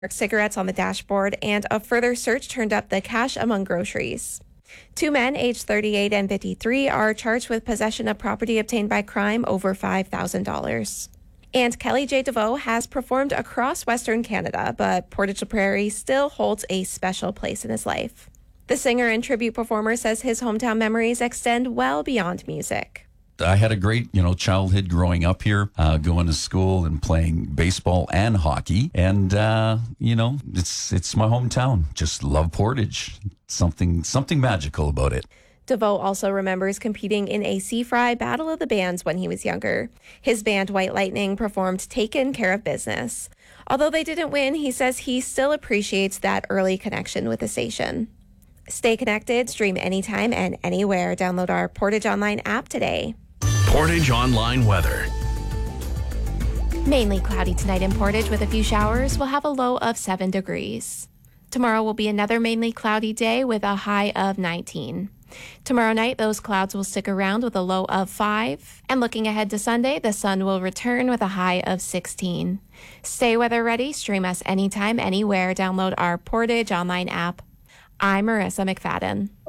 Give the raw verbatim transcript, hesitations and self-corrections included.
cigarettes on the dashboard, and a further search turned up the cash among groceries. Two men, aged thirty-eight and fifty-three, are charged with possession of property obtained by crime over five thousand dollars. And Kelly J. DeVoe has performed across Western Canada, but Portage la Prairie still holds a special place in his life. The singer and tribute performer says his hometown memories extend well beyond music. I had a great, you know, childhood growing up here, uh, going to school and playing baseball and hockey. And, uh, you know, it's it's my hometown. Just love Portage. Something, something magical about it. DeVoe also remembers competing in a C F R I Battle of the Bands when he was younger. His band White Lightning performed Taken Care of Business. Although they didn't win, he says he still appreciates that early connection with the station. Stay connected, stream anytime and anywhere. Download our Portage Online app today. Portage Online weather. Mainly cloudy tonight in Portage with a few showers. We'll have a low of seven degrees. Tomorrow will be another mainly cloudy day with a high of nineteen. Tomorrow night, those clouds will stick around with a low of five. And looking ahead to Sunday, the sun will return with a high of sixteen. Stay weather ready. Stream us anytime, anywhere. Download our Portage Online app. I'm Marissa McFadden.